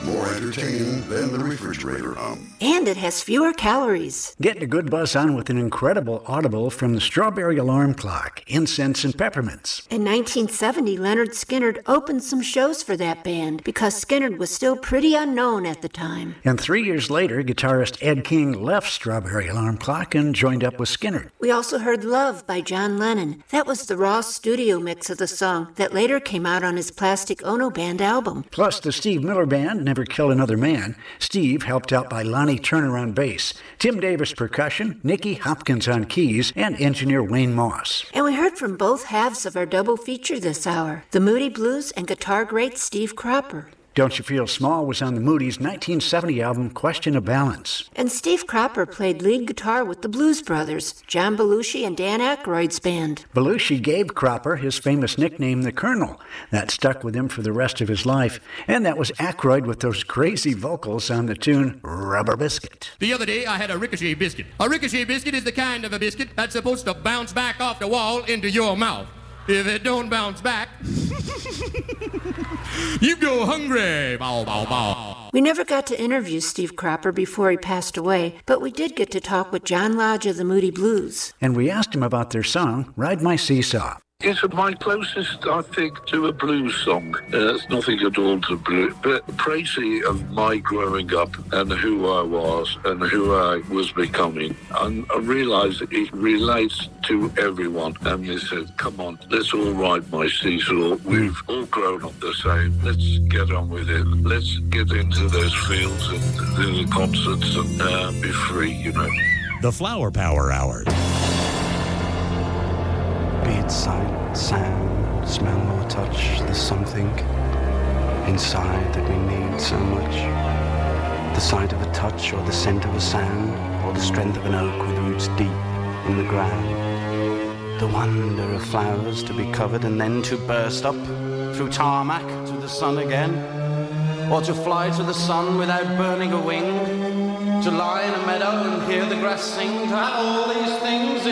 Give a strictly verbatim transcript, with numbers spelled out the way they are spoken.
More entertaining than the refrigerator hum. And it has fewer calories. Get a good buzz on with an incredible audible from the Strawberry Alarm Clock, Incense and Peppermints. In nineteen seventy, Leonard Skinner opened some shows for that band because Skinner was still pretty unknown at the time. And three years later, guitarist Ed King left Strawberry Alarm Clock and joined up with Skinner. We also heard Love by John Lennon. That was the raw studio mix of the song that later came out on his Plastic Ono Band album. Plus, the Steve Miller Band, Never Kill Another Man. Steve, helped out by Lonnie Turner on bass, Tim Davis percussion, Nicky Hopkins on keys, and engineer Wayne Moss. And we heard from both halves of our double feature this hour, the Moody Blues and guitar great Steve Cropper. Don't You Feel Small was on the Moody's nineteen seventy album Question of Balance. And Steve Cropper played lead guitar with the Blues Brothers, John Belushi and Dan Aykroyd's band. Belushi gave Cropper his famous nickname, the Colonel. That stuck with him for the rest of his life. And that was Aykroyd with those crazy vocals on the tune Rubber Biscuit. The other day I had a ricochet biscuit. A ricochet biscuit is the kind of a biscuit that's supposed to bounce back off the wall into your mouth. If it don't bounce back, you go hungry. Bow, bow, bow. We never got to interview Steve Cropper before he passed away, but we did get to talk with John Lodge of the Moody Blues. And we asked him about their song, Ride My Seesaw. It's my closest, I think, to a blues song. Uh, it's nothing at all to blues, but crazy of my growing up and who I was and who I was becoming. And I realised it relates to everyone. And they said, come on, let's all ride my seesaw. We've all grown up the same. Let's get on with it. Let's get into those fields and do the concerts and uh, be free, you know. The Flower Power Hour. Be it sight, sound, smell or touch, there's something inside that we need so much. The sight of a touch or the scent of a sound or the strength of an oak with roots deep in the ground. The wonder of flowers to be covered and then to burst up through tarmac to the sun again, or to fly to the sun without burning a wing, to lie in a meadow and hear the grass sing, to have all these things in